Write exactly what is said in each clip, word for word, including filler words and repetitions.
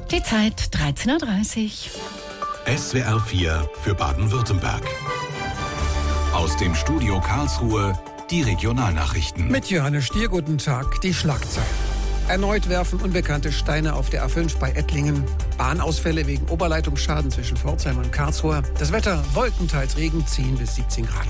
Die Zeit dreizehn Uhr dreißig. S W R vier für Baden-Württemberg. Aus dem Studio Karlsruhe die Regionalnachrichten. Mit Johannes Stier, guten Tag, die Schlagzeilen. Erneut werfen unbekannte Steine auf der A fünf bei Ettlingen. Bahnausfälle wegen Oberleitungsschaden zwischen Pforzheim und Karlsruhe. Das Wetter, Wolken, teils Regen, zehn bis siebzehn Grad.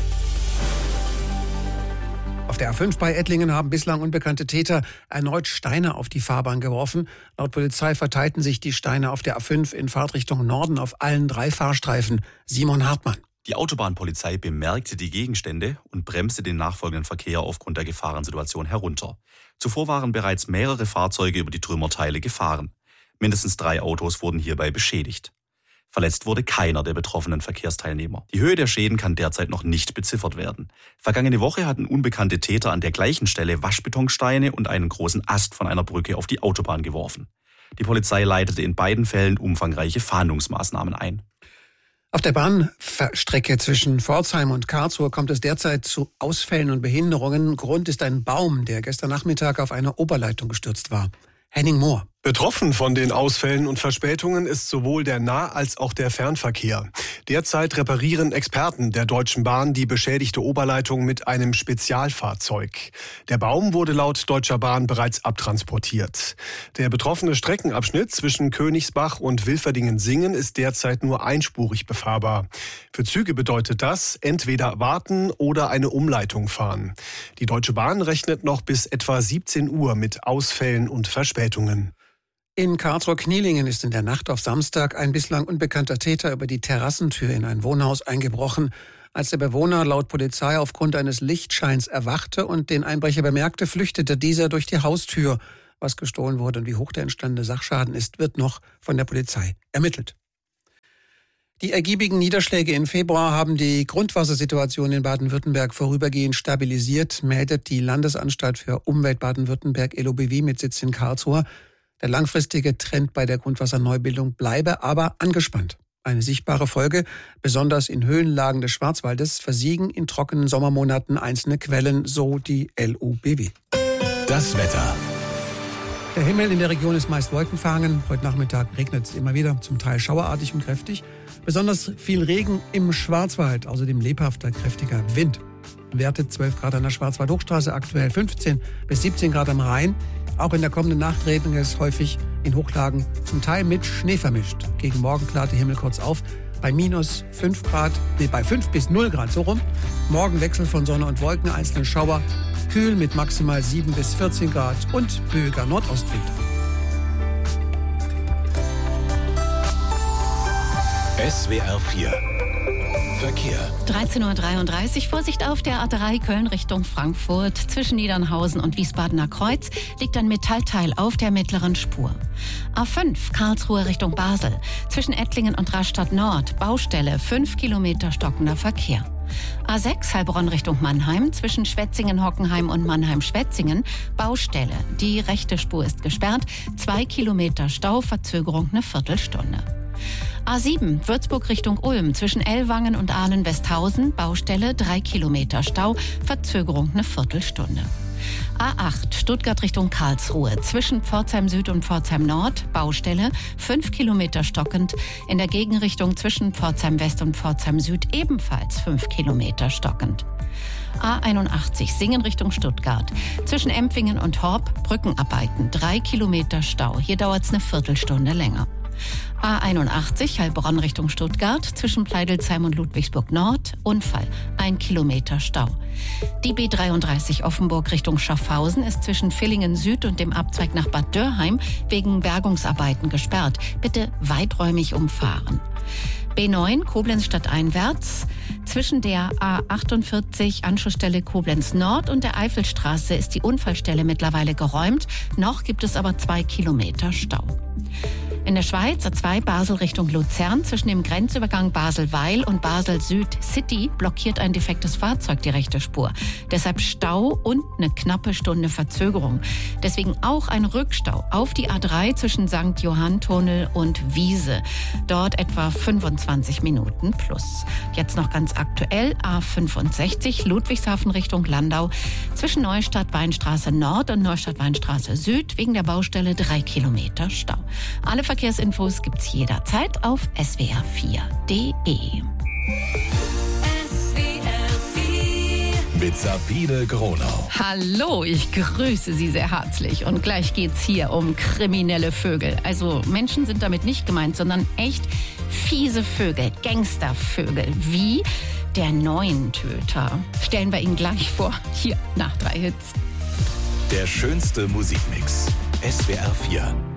Auf der A fünf bei Ettlingen haben bislang unbekannte Täter erneut Steine auf die Fahrbahn geworfen. Laut Polizei verteilten sich die Steine auf der A fünf in Fahrtrichtung Norden auf allen drei Fahrstreifen. Simon Hartmann. Die Autobahnpolizei bemerkte die Gegenstände und bremste den nachfolgenden Verkehr aufgrund der Gefahrensituation herunter. Zuvor waren bereits mehrere Fahrzeuge über die Trümmerteile gefahren. Mindestens drei Autos wurden hierbei beschädigt. Verletzt wurde keiner der betroffenen Verkehrsteilnehmer. Die Höhe der Schäden kann derzeit noch nicht beziffert werden. Vergangene Woche hatten unbekannte Täter an der gleichen Stelle Waschbetonsteine und einen großen Ast von einer Brücke auf die Autobahn geworfen. Die Polizei leitete in beiden Fällen umfangreiche Fahndungsmaßnahmen ein. Auf der Bahnstrecke zwischen Pforzheim und Karlsruhe kommt es derzeit zu Ausfällen und Behinderungen. Grund ist ein Baum, der gestern Nachmittag auf eine Oberleitung gestürzt war. Henning Mohr. Betroffen von den Ausfällen und Verspätungen ist sowohl der Nah- als auch der Fernverkehr. Derzeit reparieren Experten der Deutschen Bahn die beschädigte Oberleitung mit einem Spezialfahrzeug. Der Baum wurde laut Deutscher Bahn bereits abtransportiert. Der betroffene Streckenabschnitt zwischen Königsbach und Wilferdingen-Singen ist derzeit nur einspurig befahrbar. Für Züge bedeutet das entweder warten oder eine Umleitung fahren. Die Deutsche Bahn rechnet noch bis etwa siebzehn Uhr mit Ausfällen und Verspätungen. In Karlsruhe-Knielingen ist in der Nacht auf Samstag ein bislang unbekannter Täter über die Terrassentür in ein Wohnhaus eingebrochen. Als der Bewohner laut Polizei aufgrund eines Lichtscheins erwachte und den Einbrecher bemerkte, flüchtete dieser durch die Haustür. Was gestohlen wurde und wie hoch der entstandene Sachschaden ist, wird noch von der Polizei ermittelt. Die ergiebigen Niederschläge im Februar haben die Grundwassersituation in Baden-Württemberg vorübergehend stabilisiert, meldet die Landesanstalt für Umwelt Baden-Württemberg L O B W mit Sitz in Karlsruhe. Der langfristige Trend bei der Grundwasserneubildung bleibe aber angespannt. Eine sichtbare Folge, besonders in Höhenlagen des Schwarzwaldes, versiegen in trockenen Sommermonaten einzelne Quellen, so die L O B W. Das Wetter. Der Himmel in der Region ist meist wolkenverhangen. Heute Nachmittag regnet es immer wieder, zum Teil schauerartig und kräftig. Besonders viel Regen im Schwarzwald, außerdem lebhafter, kräftiger Wind. Werte zwölf Grad an der Schwarzwald-Hochstraße, aktuell fünfzehn bis siebzehn Grad am Rhein. Auch in der kommenden Nacht regnet es häufig in Hochlagen, zum Teil mit Schnee vermischt. Gegen Morgen klart der Himmel kurz auf, bei minus fünf Grad, nee, bei fünf bis null Grad, so rum. Morgen Wechsel von Sonne und Wolken, einzelne Schauer, kühl mit maximal sieben bis vierzehn Grad und böiger Nordostwind. S W R vier Verkehr. dreizehn Uhr dreiunddreißig. Vorsicht auf der A drei Köln Richtung Frankfurt. Zwischen Niedernhausen und Wiesbadener Kreuz liegt ein Metallteil auf der mittleren Spur. A fünf Karlsruhe Richtung Basel. Zwischen Ettlingen und Rastatt Nord. Baustelle, fünf Kilometer stockender Verkehr. A sechs Heilbronn Richtung Mannheim. Zwischen Schwetzingen-Hockenheim und Mannheim-Schwetzingen. Baustelle. Die rechte Spur ist gesperrt. Zwei Kilometer Stau, Verzögerung eine Viertelstunde. A sieben Würzburg Richtung Ulm, zwischen Ellwangen und Ahlen-Westhausen, Baustelle, drei Kilometer Stau, Verzögerung eine Viertelstunde. A acht Stuttgart Richtung Karlsruhe, zwischen Pforzheim Süd und Pforzheim Nord, Baustelle, fünf Kilometer stockend, in der Gegenrichtung zwischen Pforzheim West und Pforzheim Süd ebenfalls fünf Kilometer stockend. A einundachtzig Singen Richtung Stuttgart, zwischen Empfingen und Horb, Brückenarbeiten, drei Kilometer Stau, hier dauert es eine Viertelstunde länger. A einundachtzig Heilbronn Richtung Stuttgart, zwischen Pleidelsheim und Ludwigsburg Nord, Unfall, ein Kilometer Stau. Die B dreiunddreißig Offenburg Richtung Schaffhausen ist zwischen Villingen Süd und dem Abzweig nach Bad Dürrheim wegen Bergungsarbeiten gesperrt. Bitte weiträumig umfahren. B neun Koblenz stadteinwärts, zwischen der A achtundvierzig Anschlussstelle Koblenz Nord und der Eifelstraße ist die Unfallstelle mittlerweile geräumt. Noch gibt es aber zwei Kilometer Stau. In der Schweiz A zwei Basel Richtung Luzern zwischen dem Grenzübergang Basel-Weil und Basel-Süd-City blockiert ein defektes Fahrzeug die rechte Spur. Deshalb Stau und eine knappe Stunde Verzögerung. Deswegen auch ein Rückstau auf die A drei zwischen Sankt Johann-Tunnel und Wiese. Dort etwa fünfundzwanzig Minuten plus. Jetzt noch ganz aktuell A fünfundsechzig Ludwigshafen Richtung Landau zwischen Neustadt-Weinstraße Nord und Neustadt-Weinstraße Süd wegen der Baustelle drei Kilometer Stau. Alle Verkehrsinfos gibt's jederzeit auf s w r vier punkt d e. Mit Sabine Gronau. Hallo, ich grüße Sie sehr herzlich. Und gleich geht's hier um kriminelle Vögel. Also Menschen sind damit nicht gemeint, sondern echt fiese Vögel, Gangstervögel. Wie der Neuntöter. Stellen wir Ihnen gleich vor, hier nach drei Hits. Der schönste Musikmix. S W R vier.